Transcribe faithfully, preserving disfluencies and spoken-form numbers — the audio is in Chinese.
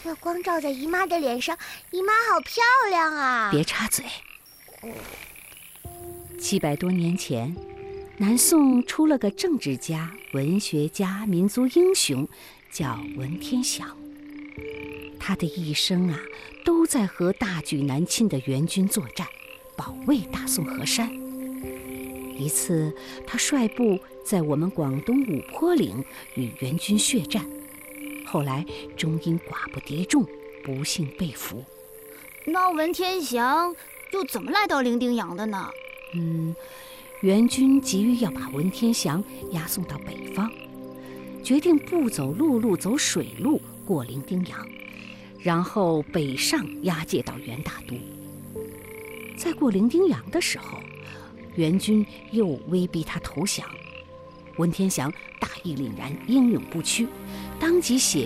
月光照在姨妈的脸上，姨妈好漂亮啊！ 别插嘴。七百多年前，南宋出了个政治家、文学家、民族英雄，叫文天祥。他的一生啊，都在和大举南侵的元军作战，保卫大宋河山。一次，他率部在我们广东五坡岭与元军血战，后来终因寡不敌众，不幸被俘。 那文天祥又怎么来到伶仃洋的呢？ 嗯，元军急于要把文天祥押送到北方，决定不走陆路，走水路过伶仃洋，然后北上押解到元大都。在过伶仃洋的时候，元军又威逼他投降，文天祥大义凛然，英勇不屈，当即写